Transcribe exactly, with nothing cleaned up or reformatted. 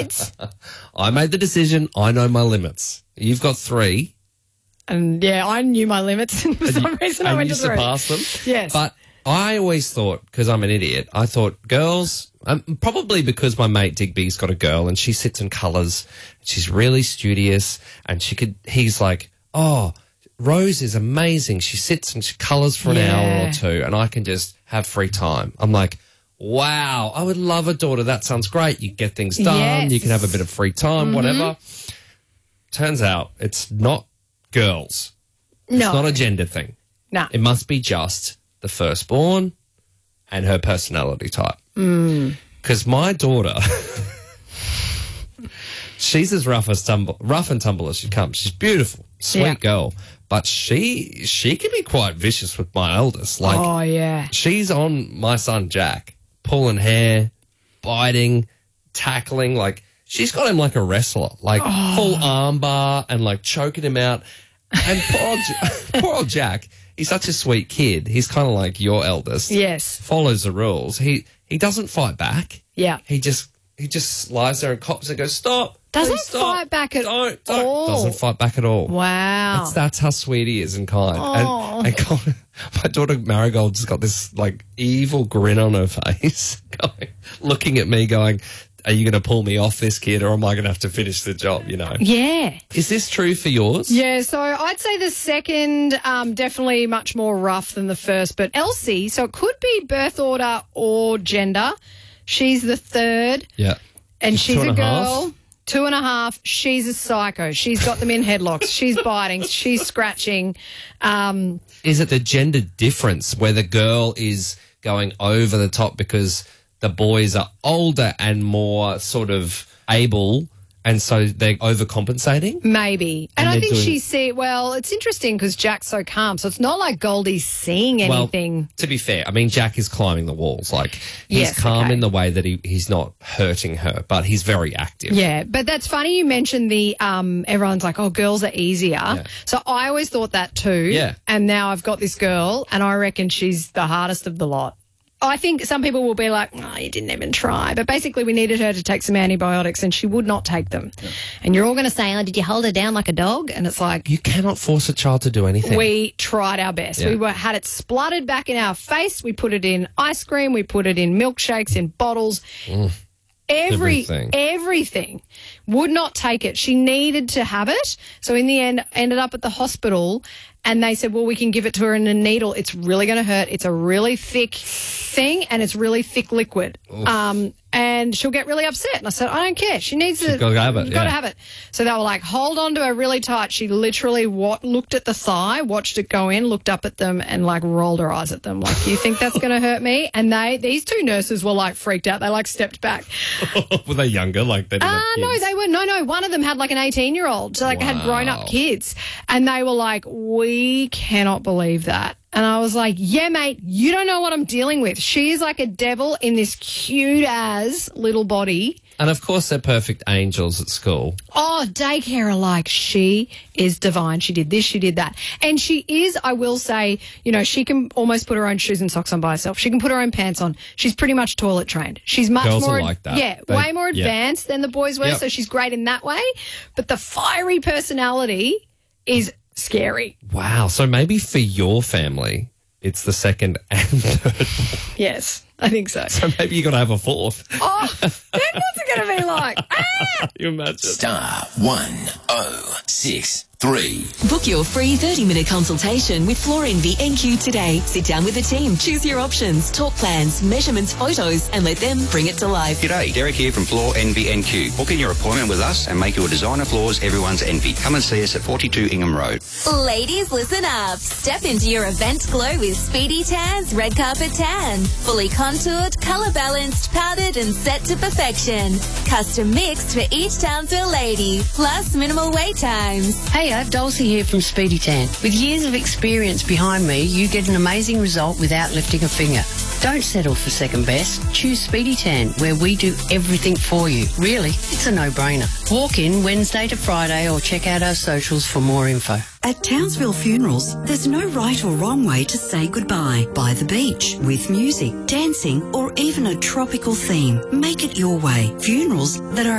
kids. I made the decision. I know my limits. You've got three. And, yeah, I knew my limits. And for and some you, reason, I and went you to three. surpassed them. Yes. But I always thought, because I'm an idiot, I thought girls, um, probably because my mate Digby's got a girl and she sits in colours. She's really studious and she could, he's like, oh, Rose is amazing. She sits and she colours for an Yeah. hour or two and I can just have free time. I'm like, wow, I would love a daughter. That sounds great. You get things done. Yes. You can have a bit of free time, Mm-hmm. whatever. Turns out it's not girls. No. It's not a gender thing. No. It must be just the firstborn and her personality type. Because my daughter, she's as rough as tumble, rough and tumble as she comes. She's beautiful, sweet Yeah. girl, but she she can be quite vicious with my eldest. Like Oh, yeah. she's on my son Jack, pulling hair, biting, tackling. Like she's got him like a wrestler, like Oh. full arm bar and like choking him out. And poor old, Ja- poor old Jack, he's such a sweet kid. He's kind of like your eldest. Yes. Follows the rules. He he doesn't fight back. Yeah. He just he just lies there and cops and goes, stop. Doesn't please stop. fight back at don't, don't. all. Doesn't fight back at all. Wow. That's, that's how sweet he is and kind. Oh. And, and God, my daughter Marigold's got this like evil grin on her face, going, looking at me going, are you going to pull me off this kid or am I going to have to finish the job, you know? Yeah. Is this true for yours? Yeah, so I'd say the second um, definitely much more rough than the first. But Elsie, so it could be birth order or gender. She's the third, Yeah. and She's she's two a and a half? girl. Two and a half. She's a psycho. She's got them in headlocks. She's biting. She's scratching. Um, Is it the gender difference where the girl is going over the top because the boys are older and more sort of able and so they're overcompensating? maybe. And, And I they're think doing- she see. Well, it's interesting because Jack's so calm, so it's not like Goldie's seeing anything. Well, to be fair, I mean, Jack is climbing the walls. Like, he's Yes, calm okay. in the way that he, he's not hurting her, but he's very active. Yeah, but that's funny you mentioned the, um, everyone's like, oh, girls are easier. So I always thought that too. Yeah. And now I've got this girl and I reckon she's the hardest of the lot. I think some people will be like, oh, you didn't even try. But basically we needed her to take some antibiotics and she would not take them. Yeah. And you're all going to say, oh, did you hold her down like a dog? And it's like, You cannot force a child to do anything. we tried our best. Yeah. We were had it spluttered back in our face. We put it in ice cream. We put it in milkshakes, in bottles. Every, Everything. everything. Would not take it. She needed to have it. So in the end, ended up at the hospital and they said, well, we can give it to her in a needle. It's really going to hurt. It's a really thick thing and it's really thick liquid. Um, and she'll get really upset. And I said, I don't care. She needs to. She's gotta have it, She's got to yeah. have it. So they were like, hold on to her really tight. She literally wa- looked at the thigh, watched it go in, looked up at them and like rolled her eyes at them. Like, do you think that's going to hurt me? And they, these two nurses were like freaked out. They like stepped back. Were they younger? Like, they didn't Uh, have no, kids? they were, no, no. One of them had like an eighteen-year-old, so like had Wow. grown-up kids. And they were like, we cannot believe that. And I was like, yeah, mate, you don't know what I'm dealing with. She is like a devil in this cute-as little body. And, of course, they're perfect angels at school. Oh, daycare are like, she is divine. She did this, she did that. And she is, I will say, you know, she can almost put her own shoes and socks on by herself. She can put her own pants on. She's pretty much toilet trained. She's much Girls more, are like that. yeah, They- way more yeah. advanced than the boys were. Yep. So she's great in that way. But the fiery personality is scary. Wow. So maybe for your family, it's the second and third. Yes, I think so. So maybe you got to have a fourth. Oh, then what's it going to be like? Ah! You imagine? Star one oh six three. Book your free thirty minute consultation with Floor Envy N Q today. Sit down with the team, choose your options, talk plans, measurements, photos, and let them bring it to life. G'day, Derek here from Floor Envy N Q. Book in your appointment with us and make your designer floors everyone's envy. Come and see us at forty-two Ingham Road. Ladies, listen up. Step into your event glow with Speedy Tan's Red Carpet Tan. Fully contoured, colour balanced, powdered and set to perfection. Custom mixed for each Townsville lady. Plus minimal wait times. Hey, I've Dulcie here from Speedy Tan. With years of experience behind me, you get an amazing result without lifting a finger. Don't settle for second best. Choose Speedy Tan, where we do everything for you. Really, it's a no-brainer. Walk in Wednesday to Friday or check out our socials for more info. At Townsville Funerals, there's no right or wrong way to say goodbye. By the beach, with music, dancing, or even a tropical theme. Make it your way. Funerals that are